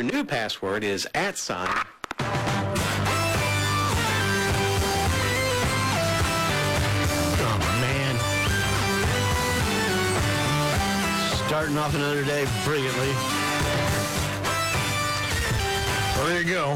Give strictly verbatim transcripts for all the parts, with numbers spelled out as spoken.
Your new password is at sign. Oh, man. Starting off another day brilliantly. Well, there you go.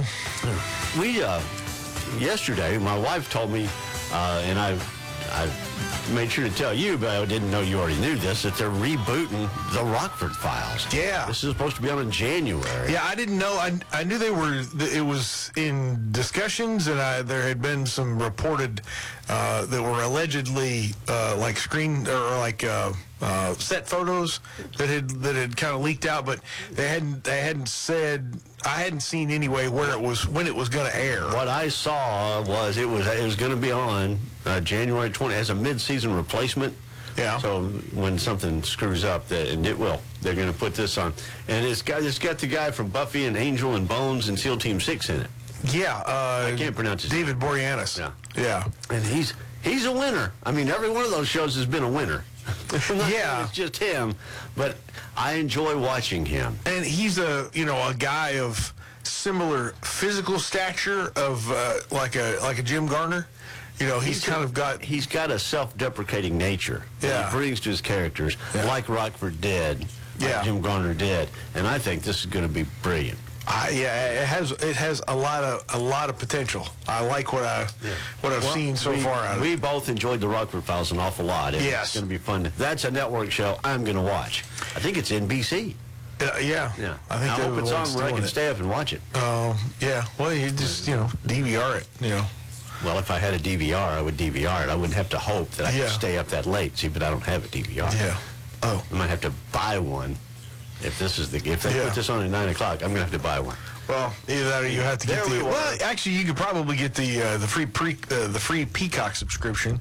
We, uh, yesterday, my wife told me, uh, and I, I made sure to tell you, but I didn't know you already knew this, that they're rebooting the Rockford Files. Yeah. This is supposed to be on in January. Yeah, I didn't know. I, I knew they were, it was in discussions, and I, there had been some reported uh, that were allegedly uh, like screen, or like uh, uh, set photos that had that had kind of leaked out, but they hadn't, they hadn't said, I hadn't seen anyway where it was, when it was going to air. What I saw was it was it was going to be on uh, January twentieth as a mid-season replacement. Yeah. So when something screws up, that, and it will, they're going to put this on, and it's got it's got the guy from Buffy and Angel and Bones and SEAL Team Six in it. Yeah. Uh, I can't pronounce his David Boreanaz. Yeah. Yeah. And he's he's a winner. I mean, every one of those shows has been a winner. Yeah. It's just him, but I enjoy watching him. And he's a, you know, a guy of similar physical stature of uh, like a like a Jim Garner. You know, he's, he's kind a, of got... He's got a self-deprecating nature that Yeah. he brings to his characters, Yeah. like Rockford did, like Yeah. Jim Garner did. And I think this is going to be brilliant. I, yeah, it has it has a lot of a lot of potential. I like what I Yeah. what I've Well, seen so we, far out of We it. both enjoyed the Rockford Files an awful lot. It's Yes. going to be fun. That's a network show I'm going to watch. I think it's N B C. Uh, yeah, Yeah. I think I they're hope the it's ones on where I doing can it. stay up and watch it. Um, yeah, well, you just you know D V R it. You know, Well, if I had a D V R, I would D V R it. I wouldn't have to hope that I Yeah. could stay up that late. See, but I don't have a D V R. yeah. Oh, I might have to buy one. If this is the if they Yeah. put this on at nine o'clock, I'm gonna have to buy one. well, either that or you have to get There we the. were. Well, actually, you could probably get the uh, the free pre uh, the free Peacock subscription,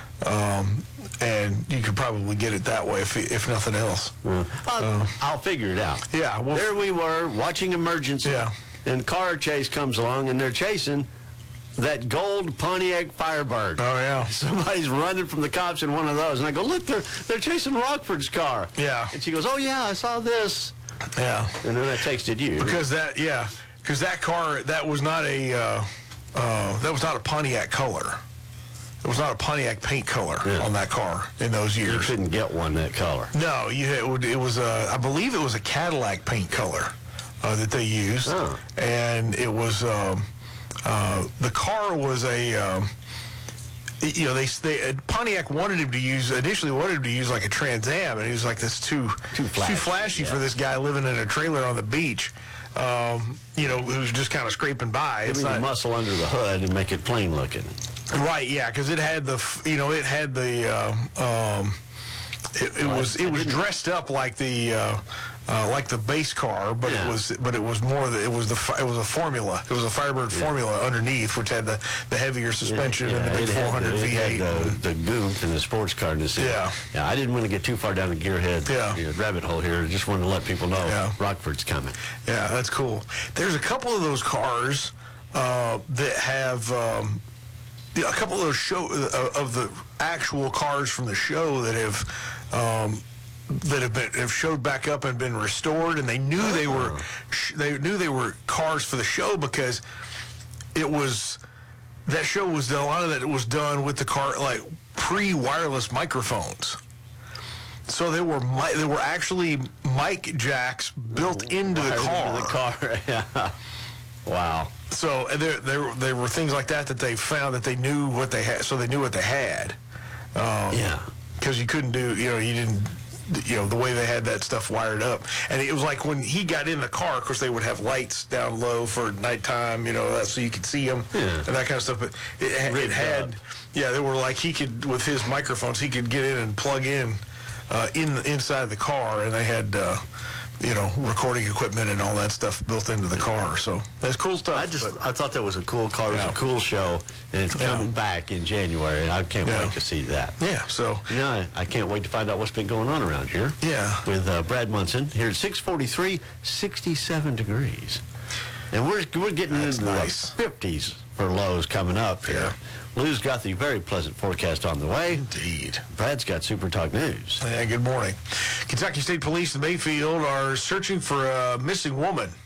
um, and you could probably get it that way if if nothing else. I'll, I'll figure it out. Yeah, well, There we were watching Emergency. Yeah. And car chase comes along, and they're chasing that gold Pontiac Firebird. Oh yeah. Somebody's running from the cops in one of those, and I go, look, they're they're chasing Rockford's car. Yeah. And she goes, oh yeah, I saw this. Yeah. And then I texted you. Because that, yeah, because that car, that was not a, uh, uh, that was not a Pontiac color. It was not a Pontiac paint color Yeah. on that car in those You years. couldn't get one that color. No, you, it, would, it was a, I believe it was a Cadillac paint color uh, that they used, Oh. and it was, um, uh, the car was a. Um, You know, they, they Pontiac wanted him to use, initially wanted him to use like a Trans Am, and he was like, this too, Too flashy, flashy yeah. for this guy living in a trailer on the beach, um, you know, who's just kind of scraping by. Give It's me the not, muscle under the hood and make it plain looking. right, yeah, because it had the, f- you know, it had the, uh, um, it, it was, it was dressed up like the, uh, uh, like the base car, but Yeah. it was, but it was more, the, it was the, fi- it was a formula. It was a Firebird formula underneath, which had the, the heavier suspension and the big it had four hundred the- it V had eight. The, the goof and the sports car to see. Yeah. Yeah, I didn't want to get too far down the gearhead Yeah. you know, rabbit hole here. I just wanted to let people know Yeah. Rockford's coming. Yeah, that's cool. There's a couple of those cars uh, that have um, yeah, a couple of those show uh, of the actual cars from the show that have um, that have been have showed back up and been restored, and they knew they were sh- they knew they were cars for the show because it was that show was done, a lot of that was done with the car like pre-wireless microphones. So they were mi- they were actually mic jacks built into the car. The car, yeah. Wow. So and there, there, there were things like that that they found that they knew what they had. So they knew what they had. Um, Yeah. Because you couldn't do, you know, you didn't, you know, the way they had that stuff wired up. And it was like when he got in the car, of course, they would have lights down low for nighttime, you know, that, so you could see them Yeah. and that kind of stuff. But it, it Rigged had, up. yeah, they were like he could, with his microphones, he could get in and plug in uh, in the, inside the car, and they had, uh, you know, recording equipment and all that stuff built into the car. So that's cool stuff. I just but- I thought that was a cool car. It was Yeah. a cool show, and it's coming Yeah. back in January, and I can't Yeah. wait to see that. yeah, so You know, I, I can't wait to find out what's been going on around here. Yeah. With uh, Brad Munson here at six forty-three, sixty-seven degrees. And we're, we're getting That's into nice. the fifties for lows coming up here. Yeah. Lou's got the very pleasant forecast on the way. Indeed. Brad's got Super Talk News. Yeah, good morning. Kentucky State Police in Mayfield are searching for a missing woman.